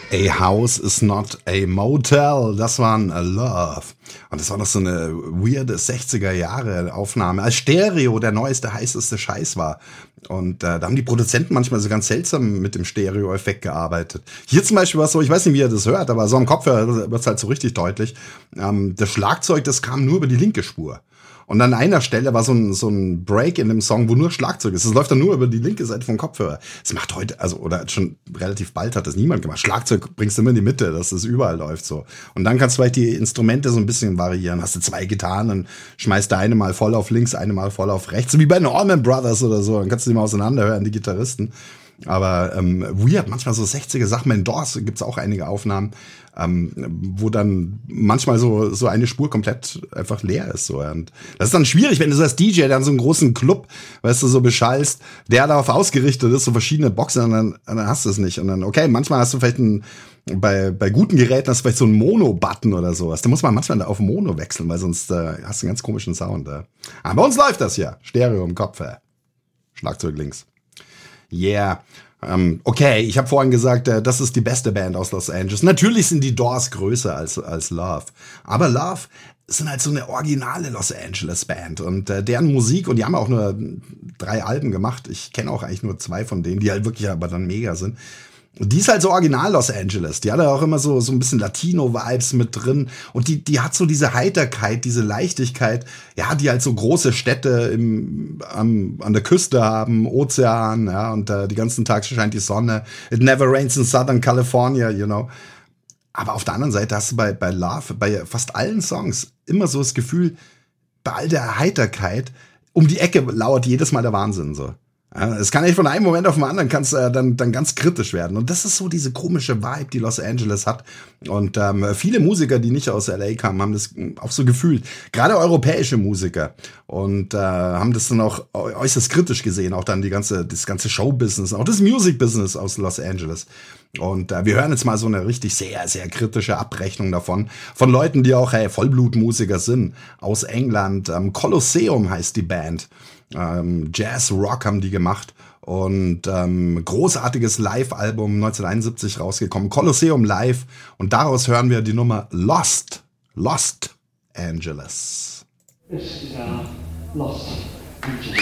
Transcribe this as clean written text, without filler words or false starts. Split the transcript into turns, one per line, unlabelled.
A House is not a Motel. Das waren Love. Und das war noch so eine weirde 60er-Jahre-Aufnahme. Als Stereo der neueste, heißeste Scheiß war. Und da haben die Produzenten manchmal so ganz seltsam mit dem Stereo-Effekt gearbeitet. Hier zum Beispiel war es so, ich weiß nicht, wie ihr das hört, aber so am Kopfhörer wird es halt so richtig deutlich. Das Schlagzeug, das kam nur über die linke Spur. Und an einer Stelle war so ein Break in dem Song, wo nur Schlagzeug ist. Das läuft dann nur über die linke Seite vom Kopfhörer. Das macht heute, also, oder schon relativ bald hat das niemand gemacht. Schlagzeug bringst du immer in die Mitte, dass das überall läuft, so. Und dann kannst du vielleicht die Instrumente so ein bisschen variieren. Hast du 2 Gitarren, dann schmeißt du eine mal voll auf links, eine mal voll auf rechts. So wie bei den Allman Brothers oder so. Dann kannst du die mal auseinanderhören, die Gitarristen. Aber weird, manchmal so 60er Sachen. Bei den Doors gibt's auch einige Aufnahmen, wo dann manchmal so eine Spur komplett einfach leer ist. So. Und das ist dann schwierig, wenn du so als DJ dann so einen großen Club, weißt du, so beschallst, der darauf ausgerichtet ist, so verschiedene Boxen, und dann hast du es nicht. Und dann, okay, manchmal hast du vielleicht bei guten Geräten hast du vielleicht so einen Mono-Button oder sowas. Da muss man manchmal auf Mono wechseln, weil sonst hast du einen ganz komischen Sound. Aber bei uns läuft das ja. Stereo im Kopf. Schlagzeug links. Yeah. Okay, ich habe vorhin gesagt, das ist die beste Band aus Los Angeles. Natürlich sind die Doors größer als Love. Aber Love sind halt so eine originale Los Angeles Band. Und deren Musik, und die haben auch nur 3 Alben gemacht. Ich kenne auch eigentlich nur 2 von denen, die halt wirklich aber dann mega sind. Und die ist halt so original Los Angeles. Die hat ja auch immer so ein bisschen Latino-Vibes mit drin. Und die hat so diese Heiterkeit, diese Leichtigkeit, ja, die halt so große Städte an der Küste haben, Ozean, ja, und die ganzen Tag scheint die Sonne. It never rains in Southern California, you know. Aber auf der anderen Seite hast du bei Love, bei fast allen Songs immer so das Gefühl, bei all der Heiterkeit, um die Ecke lauert jedes Mal der Wahnsinn, so. Ja, es kann nicht von einem Moment auf den anderen kann's dann ganz kritisch werden. Und das ist so diese komische Vibe, die Los Angeles hat. Und viele Musiker, die nicht aus LA kamen, haben das auch so gefühlt. Gerade europäische Musiker. Und haben das dann auch äußerst kritisch gesehen. Auch dann das ganze Showbusiness, auch das Music-Business aus Los Angeles. Und wir hören jetzt mal so eine richtig sehr, sehr kritische Abrechnung davon. Von Leuten, die auch Vollblutmusiker sind. Aus England. Colosseum heißt die Band. Jazz Rock haben die gemacht und großartiges Live-Album 1971 rausgekommen, Colosseum Live, und daraus hören wir die Nummer Lost Angeles.
This is our Lost Angeles.